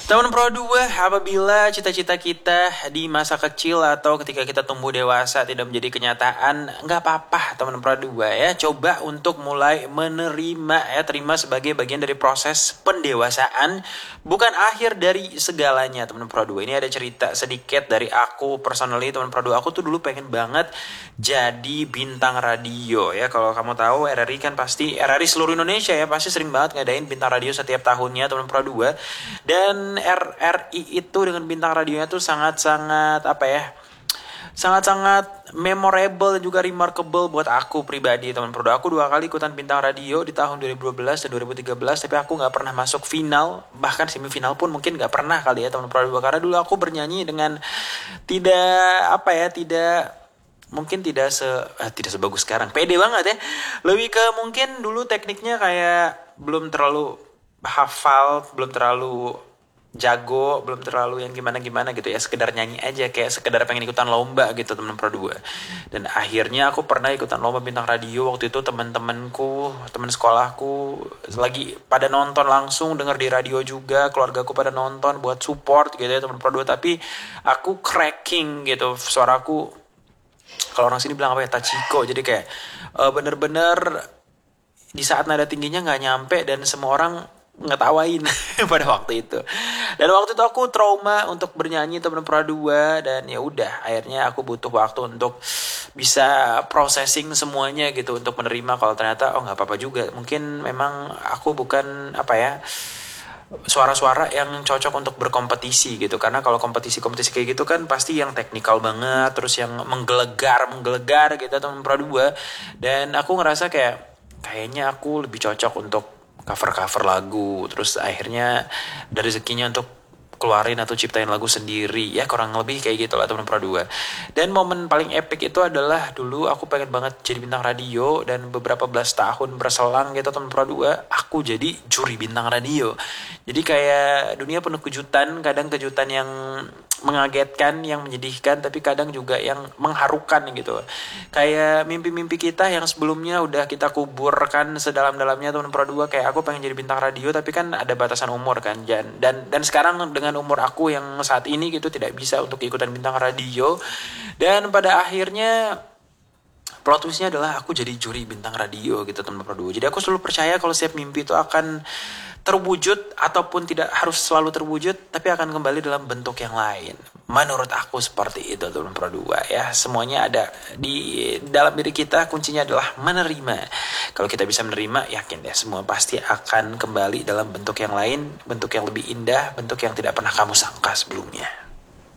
Teman Pro 2, apabila cita-cita kita di masa kecil atau ketika kita tumbuh dewasa tidak menjadi kenyataan, nggak apa-apa teman Pro 2 ya. Coba untuk mulai menerima ya, terima sebagai bagian dari proses pendewasaan, bukan akhir dari segalanya teman Pro 2. Ini ada cerita sedikit dari aku personally teman Pro 2. Aku tuh dulu pengen banget jadi bintang radio ya. Kalau kamu tahu RRI kan pasti, RRI seluruh Indonesia ya, pasti sering banget ngadain bintang radio setiap tahunnya teman Pro 2. Dan RRI itu dengan bintang radionya tuh sangat-sangat sangat-sangat memorable dan juga remarkable buat aku pribadi teman Pro. Aku 2 kali ikutan bintang radio di tahun 2012 dan 2013, tapi aku nggak pernah masuk final, bahkan semifinal pun mungkin nggak pernah kali ya teman Pro 2, karena dulu aku bernyanyi dengan tidak sebagus sekarang. Pede banget ya. Lebih ke mungkin dulu tekniknya kayak belum terlalu hafal, belum terlalu jago, belum terlalu yang gimana-gimana gitu ya, sekedar nyanyi aja, kayak sekedar pengen ikutan lomba gitu teman Pro 2. Dan akhirnya aku pernah ikutan lomba bintang radio. Waktu itu teman-temanku, teman sekolahku lagi pada nonton langsung, denger di radio juga, keluargaku pada nonton buat support gitu ya teman Pro 2. Tapi aku cracking gitu, suaraku kalau orang sini bilang apa ya, tachiko. Jadi kayak bener-bener di saat nada tingginya nggak nyampe dan semua orang ngetawain pada waktu itu. Dan waktu itu aku trauma untuk bernyanyi teman Pro 2, dan ya udah akhirnya aku butuh waktu untuk bisa processing semuanya gitu, untuk menerima kalau ternyata nggak apa-apa juga. Mungkin memang aku bukan suara-suara yang cocok untuk berkompetisi gitu, karena kalau kompetisi kayak gitu kan pasti yang teknikal banget, terus yang menggelegar gitu teman Pro 2. Dan aku ngerasa kayaknya aku lebih cocok untuk cover lagu, terus akhirnya dari rezekinya untuk keluarin atau ciptain lagu sendiri ya, kurang lebih kayak gitu lah teman Pro 2. Dan momen paling epic itu adalah dulu aku pengen banget jadi bintang radio, dan beberapa belas tahun berselang gitu teman Pro 2 aku jadi juri bintang radio. Jadi kayak dunia penuh kejutan, kadang kejutan yang mengagetkan, yang menyedihkan, tapi kadang juga yang mengharukan gitu. Kayak mimpi-mimpi kita yang sebelumnya udah kita kuburkan sedalam-dalamnya teman Pro 2, kayak aku pengen jadi bintang radio, tapi kan ada batasan umur kan, dan sekarang dengan umur aku yang saat ini gitu tidak bisa untuk ikutan bintang radio. Dan pada akhirnya plot twistnya adalah aku jadi juri bintang radio gitu teman Pro 2. Jadi aku selalu percaya kalau setiap mimpi itu akan terwujud, ataupun tidak harus selalu terwujud, tapi akan kembali dalam bentuk yang lain. Menurut aku seperti itu teman Pro 2 ya. Semuanya ada di dalam diri kita, kuncinya adalah menerima. Kalau kita bisa menerima, yakin deh semua pasti akan kembali dalam bentuk yang lain, bentuk yang lebih indah, bentuk yang tidak pernah kamu sangka sebelumnya.